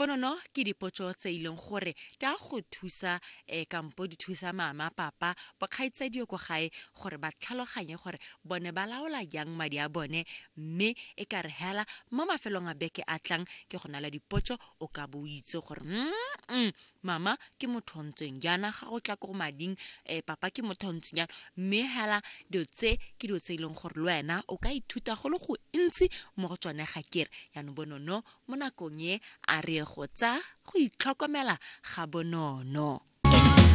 Ponono ke dipotso tse ileng gore ta go thusa kampo di thusa mama papa ba kgaitsedi go gae gore ba tlhaloganye gore bone ba laola jang madi a bone mme e ka re hela mo mafelong a beke a tlang ke go nala dipotso o ka bo itse gore mama ke motho o ntseng jana ga go tla go mading papa ke motho o ntseng jana mme hela dilo tse ke dilo tse ileng gore le wena o ka ithuta go le go ntsi mo go tsone ga kere ya no bonono mo nakong e a re go tsa go itlhokomela ga bonono.